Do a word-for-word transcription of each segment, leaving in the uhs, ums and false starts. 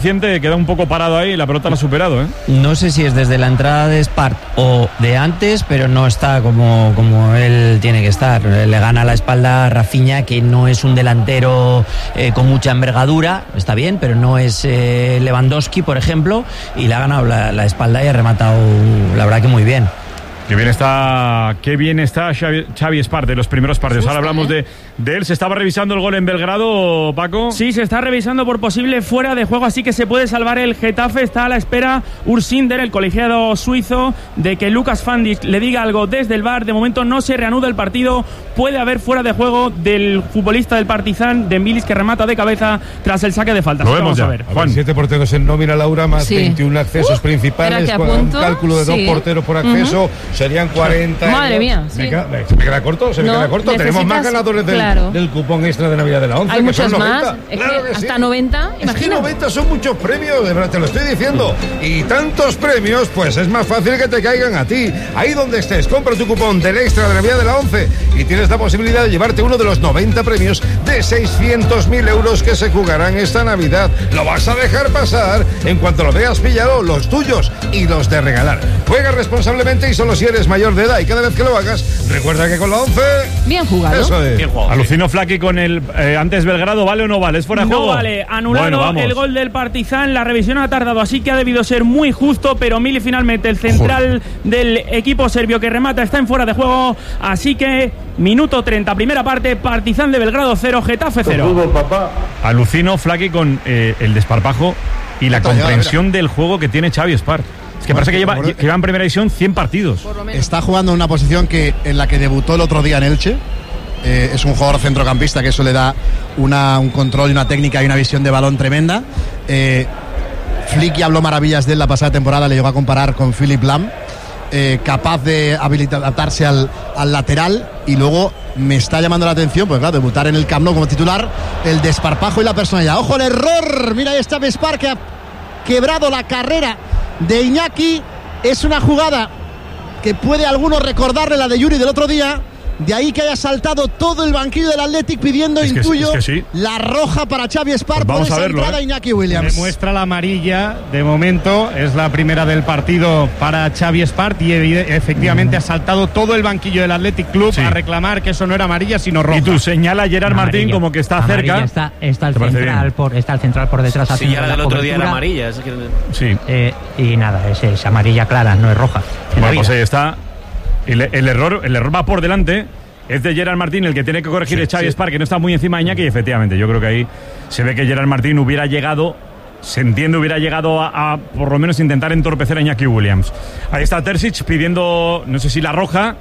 Queda un poco parado ahí, la pelota lo ha superado, ¿eh? No sé si es desde la entrada de Espart o de antes, pero no está como, como él tiene que estar. Le gana la espalda a Rafinha, que no es un delantero eh, con mucha envergadura, está bien, pero no es eh, Lewandowski, por ejemplo, y le ha ganado la, la espalda y ha rematado, la verdad que muy bien. Qué bien está, qué bien está Xavi, Xavi Espart de los primeros partidos. Ahora hablamos de, de él. ¿Se estaba revisando el gol en Belgrado, Paco? Sí, se está revisando por posible fuera de juego, así que se puede salvar el Getafe. Está a la espera Ursinder, el colegiado suizo, de que Lucas Fandic le diga algo desde el V A R. De momento no se reanuda el partido. Puede haber fuera de juego del futbolista del Partizan, Demilis, que remata de cabeza tras el saque de falta. Lo vemos ya. A ver, Juan. Siete porteros en nómina, Laura, más sí. veintiún accesos uh, principales, con un cálculo de sí. dos porteros por acceso. Uh-huh. Serían cuarenta. Madre mía. ¿Me, sí. queda, ¿Se me queda corto? ¿Se me no, queda corto? Tenemos más ganadores del, claro. del cupón extra de Navidad de la once. Hay que muchos son más. Es claro que, que hasta sí. noventa. Es que noventa son muchos premios, de verdad, te lo estoy diciendo. Y tantos premios, pues es más fácil que te caigan a ti. Ahí donde estés, compra tu cupón del extra de Navidad de la once y tienes la posibilidad de llevarte uno de los noventa premios de seiscientos mil euros que se jugarán esta Navidad. Lo vas a dejar pasar en cuanto lo veas pillado, los tuyos y los de regalar. Juega responsablemente y solo si eres mayor de edad, y cada vez que lo hagas, recuerda que con la once... Bien jugado. Eso es. Bien jugado. Alucino Flaqui con el eh, antes Belgrado, ¿vale o no vale? ¿Es fuera de no juego? No vale, anulado bueno, el gol del Partizan. La revisión ha tardado, así que ha debido ser muy justo, pero Mili finalmente, el central Joder. del equipo serbio que remata, está en fuera de juego, así que minuto treinta, primera parte, Partizan de Belgrado cero, Getafe cero. Alucino Flaqui con eh, el desparpajo y la comprensión del juego que tiene Xavi Espart. Es que parece que lleva, que lleva en primera división cien partidos. Está jugando en una posición que en la que debutó el otro día en Elche. Eh, es un jugador centrocampista que eso le da una, un control y una técnica y una visión de balón tremenda. Eh, Flicky habló maravillas de él la pasada temporada, le llegó a comparar con Philipp Lahm. Eh, capaz de adaptarse al, al lateral, y luego me está llamando la atención, pues claro, debutar en el Camp Nou como titular, el desparpajo y la personalidad. ¡Ojo el error! Mira, ahí está Espart, que ha quebrado la carrera de Iñaki. Es una jugada que puede algunos recordarle la de Yuri del otro día. De ahí que haya saltado todo el banquillo del Athletic pidiendo, es que, intuyo, es que sí. la roja para Xavi Espart pues por esa verlo, entrada ¿eh? Iñaki Williams. Demuestra la amarilla, de momento, es la primera del partido para Xavi Espart, y efectivamente mm. ha saltado todo el banquillo del Athletic Club sí. a reclamar que eso no era amarilla sino roja. Y tú señala a Gerard amarilla. Martín como que está amarilla cerca. Está, está, el central por, está el central por detrás. Sí, ya la del otro día era amarilla. Es que... Sí. Eh, y nada, es, es amarilla clara, no es roja. Bueno, pues ahí está. El, el, error, el error va por delante. Es de Gerard Martín el que tiene que corregir sí, el Xavi sí. Espart, que no está muy encima de Iñaki, y efectivamente yo creo que ahí se ve que Gerard Martín hubiera llegado, se entiende, hubiera llegado a, a por lo menos intentar entorpecer a Iñaki Williams. Ahí está Terzic pidiendo, no sé si la roja,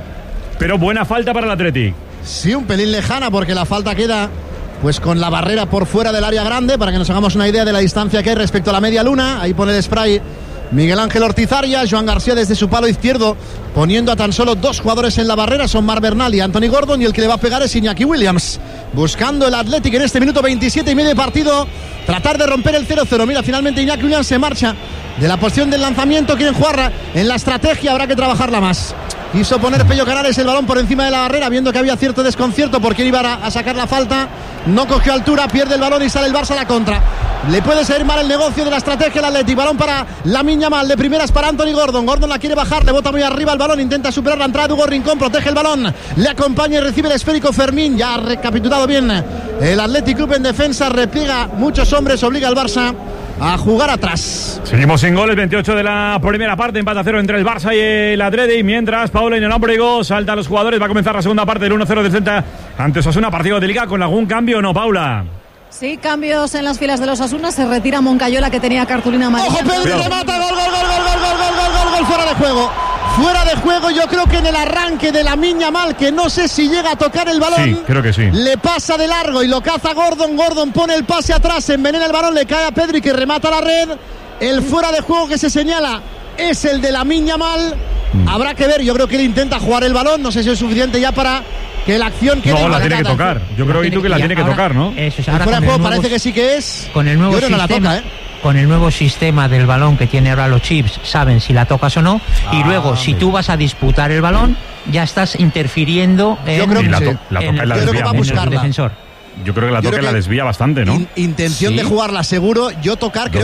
pero buena falta para el Athletic. Sí, un pelín lejana, porque la falta queda pues con la barrera por fuera del área grande, para que nos hagamos una idea de la distancia que hay respecto a la media luna. Ahí pone el spray Miguel Ángel Ortiz Arias. Joan García desde su palo izquierdo, poniendo a tan solo dos jugadores en la barrera, son Marc Bernal y Anthony Gordon, y el que le va a pegar es Iñaki Williams. Buscando el Athletic en este minuto veintisiete y medio de partido, tratar de romper el cero cero. Mira, finalmente Iñaki Williams se marcha de la posición del lanzamiento. Quieren jugar en la estrategia, habrá que trabajarla más. Quiso poner Pello Canales el balón por encima de la barrera, viendo que había cierto desconcierto porque iba a, a sacar la falta. No cogió altura, pierde el balón y sale el Barça a la contra. Le puede salir mal el negocio de la estrategia al Athletic. Balón para Lamine Yamal, de primeras para Anthony Gordon. Gordon la quiere bajar, le bota muy arriba el balón, intenta superar la entrada de Hugo Rincón, protege el balón, le acompaña y recibe el esférico Fermín. Ya ha recapitulado bien el Athletic Club en defensa, repliega muchos hombres, obliga al Barça a jugar atrás. Seguimos sin goles, veintiocho de la primera parte, empate a cero entre el Barça y el Athletic, mientras Paula Inelámbrigo salta a los jugadores. Va a comenzar la segunda parte del uno cero del Celta ante Osasuna, partido de Liga, con algún cambio o no, Paula. Sí, cambios en las filas de los Osasuna. Se retira Moncayola, que tenía cartulina amarilla. ¡Ojo, Pedri, remata! ¡Gol, gol, gol, gol, gol, gol, gol, gol, gol, gol! Fuera de juego. Fuera de juego, yo creo que en el arranque de Lamine Yamal, que no sé si llega a tocar el balón. Sí, creo que sí. Le pasa de largo y lo caza Gordon. Gordon pone el pase atrás, envenena el balón, le cae a Pedri, que remata la red. El fuera de juego que se señala es el de Lamine Yamal. Mm. Habrá que ver, yo creo que él intenta jugar el balón. No sé si es suficiente ya para que la acción quede. No, la tiene que tocar. Yo creo que tú que la tiene que tocar, ¿no? Eso es, ahora fuera de juego parece que sí que es. Con el nuevo sistema, no la toca, ¿eh? Con el nuevo sistema del balón que tiene ahora los chips, saben si la tocas o no. Ah, y luego, si tú vas a disputar el balón, ya estás interfiriendo en, yo creo que la, sí. to- la toca en, en, la en el defensor. yo creo que la Yo toca creo y la que desvía bastante, ¿no? In- intención Sí. de jugarla seguro. Yo tocar creo